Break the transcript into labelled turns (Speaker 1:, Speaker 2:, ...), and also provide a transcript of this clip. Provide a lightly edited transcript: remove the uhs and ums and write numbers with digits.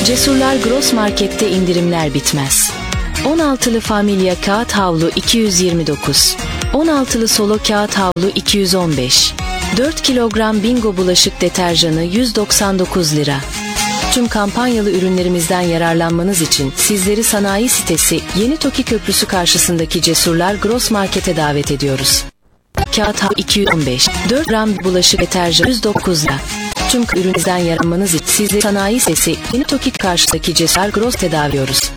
Speaker 1: Cesurlar Gross Market'te indirimler bitmez. 16'lı Familya kağıt havlu 229. 16'lı Solo kağıt havlu 215. 4 kilogram Bingo bulaşık deterjanı 199 lira. Tüm kampanyalı ürünlerimizden yararlanmanız için sizleri sanayi sitesi Yeni Toki Köprüsü karşısındaki Cesurlar Gross Market'e davet ediyoruz. Kağıt havlu 215. 4 gram bulaşık deterjanı 109 lira. Tüm ürünümüzden yararlanmanız için sizleri sanayi sitesi Yeni Toki karşısındaki Cesurlar Gross'te davet ediyoruz.